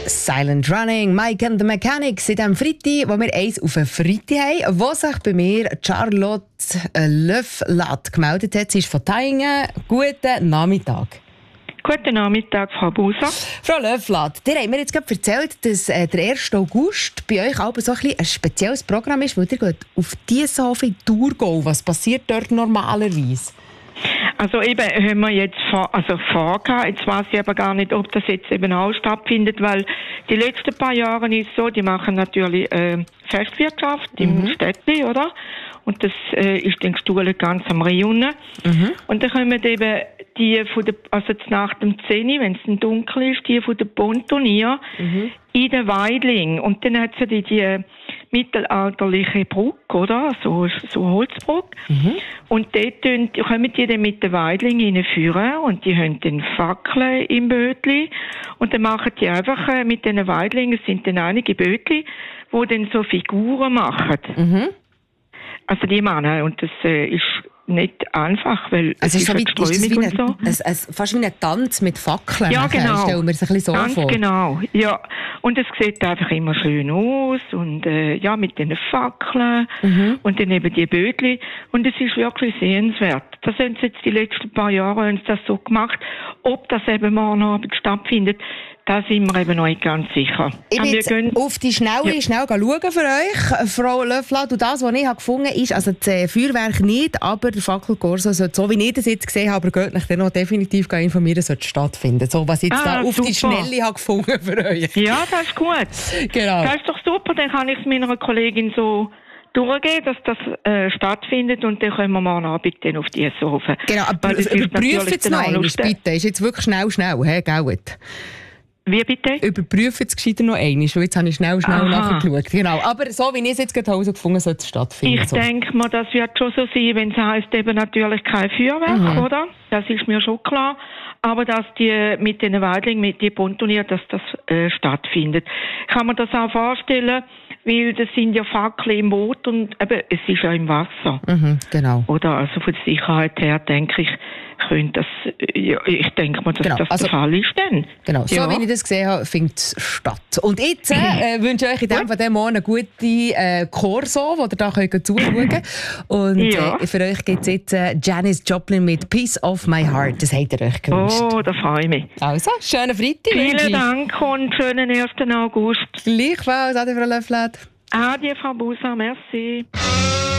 Silent Running, Mike and the Mechanics in diesem Freitag, wo wir eins auf einen Freitag haben, wo sich bei mir Charlotte Löfflat gemeldet hat. Sie ist von Taingen. Guten Nachmittag. Guten Nachmittag, Frau Buser. Frau Löfflat, dir haben mir jetzt gerade erzählt, dass der 1. August bei euch aber so ein spezielles Programm ist, weil ihr geht auf die Sofa in Thurgau. Was passiert dort normalerweise? Also eben haben wir jetzt vorgehabt. Jetzt weiß ich aber gar nicht, ob das jetzt eben auch stattfindet, weil die letzten paar Jahre ist so, die machen natürlich Festwirtschaft im Städtli, oder? Und das ist den Stuhl ganz am Rhein. Und dann kommen eben die von der, also jetzt nach dem 10, wenn es dunkel ist, die von der Pontonier in den Weidling. Und dann hat sie die mittelalterliche Brücke, oder? So Holzbrücke. Und dort kommen die dann mit den Weidlingen reinführen und die haben dann Fackeln im Bötli. Und dann machen die einfach mit den Weidlingen, es sind dann einige Bötli, die dann so Figuren machen. Also die Männer, und das ist nicht einfach, weil also es ist eine Strömung und so. Fast wie ein Tanz mit Fackeln. Ja, genau. Stellen wir es ein bisschen so ganz vor. Genau, ja. Und es sieht einfach immer schön aus und ja, mit den Fackeln und dann eben die Bötli. Und es ist wirklich sehenswert. Das haben sie jetzt die letzten paar Jahre das so gemacht. Ob das eben morgen Abend stattfindet, da sind wir eben noch nicht ganz sicher. Ich bin jetzt auf die Schnelle schnell schauen für euch, Frau Löfflat. Und das, was ich gefunden habe, ist, also das Feuerwerk nicht, aber der Fackelkorso sollte, so wie ich das jetzt gesehen habe, aber geht nicht noch definitiv informieren, sollte stattfinden. So, was ich jetzt da auf die Schnelle habe gefunden für euch. Ja, das ist gut. Genau. Das ist doch super, dann kann ich es meiner Kollegin so durchgehen, dass das stattfindet und dann können wir morgen Abend dann auf die Sofa. Genau, aber überprüfen jetzt noch einmal, bitte. Ist jetzt wirklich schnell, hey, gut. Wie bitte? Überprüfen es gescheiter noch einmal, weil jetzt habe ich schnell nachgeschaut. Genau. Aber so wie ich es jetzt gerade herausgefunden habe, sollte es stattfinden. Ich denke mal, das wird schon so sein, wenn es heisst, eben natürlich kein Feuerwerk, oder? Das ist mir schon klar. Aber dass die mit den Weidlingen, mit den Pontonier, dass das stattfindet. Kann man das auch vorstellen, weil das sind ja Fackeln im Boot und eben, es ist ja im Wasser. Genau. Oder also von der Sicherheit her denke ich, könnte das, ja, ich denke mal, dass das der Fall ist dann. Genau, so wie ich das gesehen habe, findet es statt. Und jetzt wünsche ich euch in dem Fall morgen eine gute Corso, wo ihr da zuschauen könnt. Und für euch gibt es jetzt Janis Joplin mit «Piece of my heart». Das habt ihr euch gewünscht. Oh, da freue ich mich. Also, schönen Freitag. Vielen Dank und schönen 1. August. Gleichfalls, Ade, Frau Löfflat. Adieu, Frau Buser, merci.